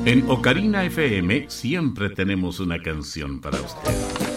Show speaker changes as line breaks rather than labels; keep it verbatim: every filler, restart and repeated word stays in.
En Ocarina F M siempre tenemos una canción para usted.